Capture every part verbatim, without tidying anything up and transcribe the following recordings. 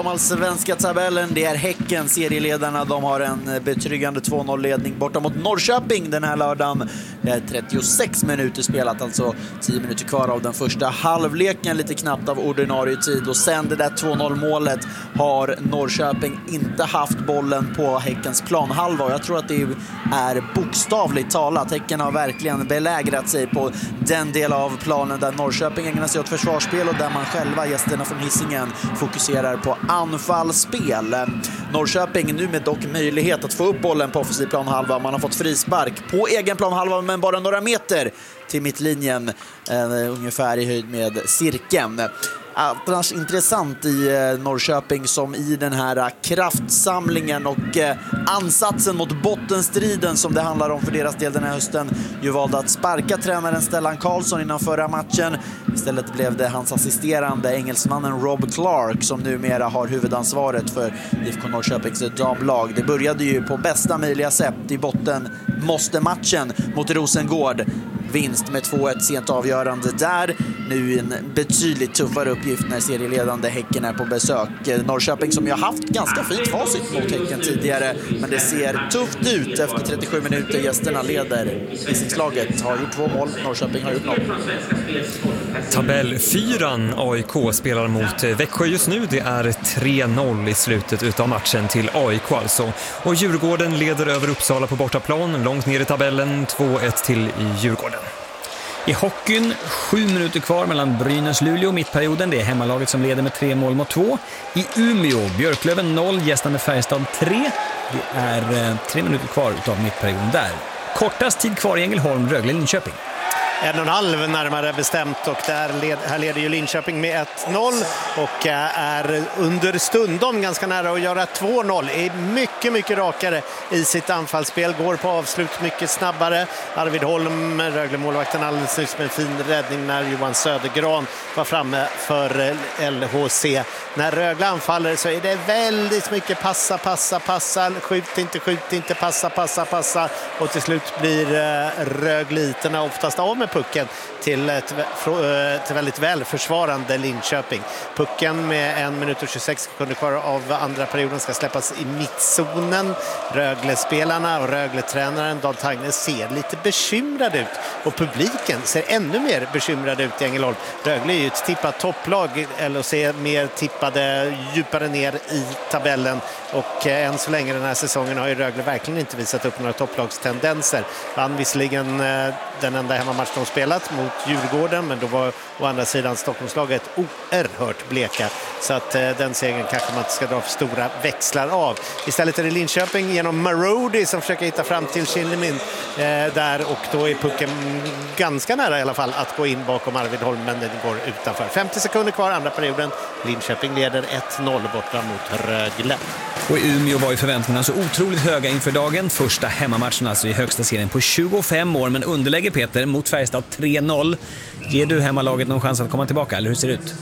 damallsvenska tabellen. Det är Häcken, serieledarna. De har en betryggande två noll-ledning borta mot Norrköping den här lördagen. Det är trettiosex minuter spelat, alltså tio minuter kvar av den första halvleken, lite knappt av ordinarie tid. Och sen det där två noll-målet har Norrköping inte haft bollen på Häckens planhalva. Och jag tror att det är bokstavligt talat. Häcken har verkligen belägrat sig på den del av planen där Norrköping ägnar sig åt försvarsspel och där man själva, gästerna från Hisingen, fokuserar på anfallsspel. Norrköping nu med dock möjlighet att få upp bollen på offensiv planhalva. Man har fått frispark på egen planhalva, men bara några meter till mittlinjen, eh, ungefär i höjd med cirkeln. Annars intressant i eh, Norrköping som i den här eh, kraftsamlingen och eh, ansatsen mot bottenstriden som det handlar om för deras del den här hösten, ju valde att sparka tränaren Stellan Karlsson innan förra matchen. Istället blev det hans assisterande engelsmannen Rob Clark som numera har huvudansvaret för I F K Norrköpings damlag. Det började ju på bästa möjliga sätt i botten måste matchen mot Rosengård. Vinst med två ett sent avgörande där. Nu en betydligt tuffare uppgift när serieledande Häcken är på besök. Norrköping som ju har haft ganska fint facit mot Häcken tidigare, men det ser tufft ut efter trettiosju minuter. Gästerna leder. Hisingslaget har gjort två mål, Norrköping har gjort noll. Tabellfyran A I K spelar mot Växjö just nu. Det är tre noll i slutet av matchen till A I K alltså. Och Djurgården leder över Uppsala på bortaplan. Långt ner i tabellen, två ett till i Djurgården. I hockeyn, sju minuter kvar mellan Brynäs-Luleå mittperioden. Det är hemmalaget som leder med tre mål mot två. I Umeå, Björklöven noll, gästande Färjestad tre. Det är eh, tre minuter kvar utav mittperioden där. Kortast tid kvar i Ängelholm, Rögle, Linköping. En och en halv närmare bestämt och där led, här leder ju Linköping med ett noll och är under stundom ganska nära att göra två noll. Är mycket, mycket rakare i sitt anfallsspel, går på avslut mycket snabbare. Arvid Holm, Rögle-målvakten, alldeles nyss med en fin räddning när Johan Södergran var framme för L H C. När Rögle anfaller så är det väldigt mycket passa, passa, passa, skjut inte, skjut inte, passa, passa, passa och till slut blir Rögliterna oftast av med pucken till ett till väldigt väl försvarande Linköping. Pucken med en minut och tjugosex sekunder kvar av andra perioden ska släppas i mittzonen. Rögle-spelarna och Rögle-tränaren Dahl Tagnes ser lite bekymrad ut och publiken ser ännu mer bekymrad ut i Ängelholm. Rögle är ju ett tippat topplag, eller ser mer tippade djupare ner i tabellen och eh, än så länge den här säsongen har ju Rögle verkligen inte visat upp några topplagstendenser. Vann visserligen eh, den enda hemmamatch de spelat mot Djurgården, men då var å andra sidan Stockholmslaget oerhört bleka, så att eh, den segern kanske man inte ska dra för stora växlar av. Istället är det Linköping genom Marody som försöker hitta fram till Kindemin eh, där, och då är pucken ganska nära i alla fall att gå in bakom Arvid Holm, men den går utanför. femtio sekunder kvar andra perioden. Linköping leder ett noll borta mot Rögle. Och i Umeå var ju förväntningarna så otroligt höga inför dagen. Första hemmamatchen alltså i högsta serien på tjugofem år, men underlägger Peter mot Färjestad tre noll. Ger du hemmalaget någon chans att komma tillbaka, eller hur ser det ut?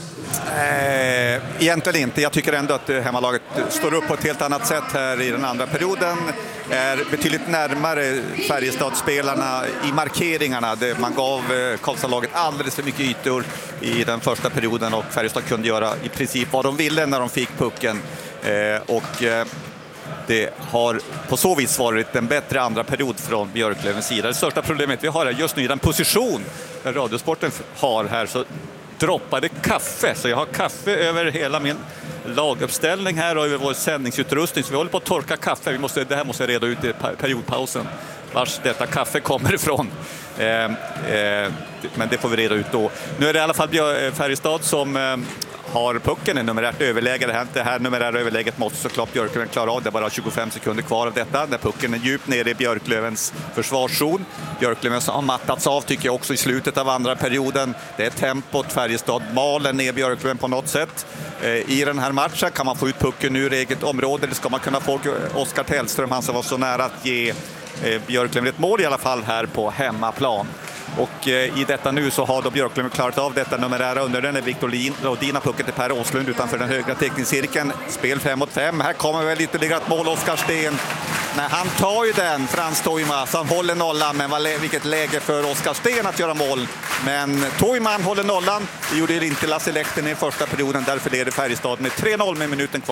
Eh, egentligen inte. Jag tycker ändå att hemmalaget står upp på ett helt annat sätt här i den andra perioden. Är betydligt närmare Färjestadspelarna i markeringarna. Man gav Karlstadlaget alldeles för mycket ytor i den första perioden och Färjestad kunde göra i princip vad de ville när de fick pucken. Eh, och eh, det har på så vis varit en bättre andra period från Björklövens sida. Det största problemet vi har är just nu i den position där Radiosporten har här, så droppade kaffe. Så jag har kaffe över hela min laguppställning här och över vår sändningsutrustning. Så vi håller på att torka kaffe. Vi måste, det här måste jag reda ut i periodpausen. Vars detta kaffe kommer ifrån. Eh, eh, men det får vi reda ut då. Nu är det i alla fall Färjestad som eh, har pucken, en numerärt överläge. Det här, det här numerära överläget måste såklart Björklöven klara av. Det är bara tjugofem sekunder kvar av detta. När pucken är djupt nere i Björklövens försvarszon. Björklöven har mattats av tycker jag också i slutet av andra perioden. Det är tempot. Färjestad maler ner Björklöven på något sätt. Eh, I den här matchen kan man få ut pucken ur eget område. Det ska man kunna få. Oskar Tellström, han som var så nära att ge eh, Björklöven ett mål i alla fall här på hemmaplan. Och eh, i detta nu så har då Björklöven klarat av detta numerära under den är Viktor Lodin har pucken till Per Åslund utanför den högra teckningscirkeln. Spel fem mot fem. Här kommer väl ytterligare ett mål. Oskar Sten. Nej, han tar ju den, Frans Toimas. Han håller nollan, men vad, vilket läge för Oskar Sten att göra mål. Men Toiman håller nollan. Det gjorde inte Lasse Lehtinen i första perioden. Därför leder Färjestad med tre noll med minuten kvar.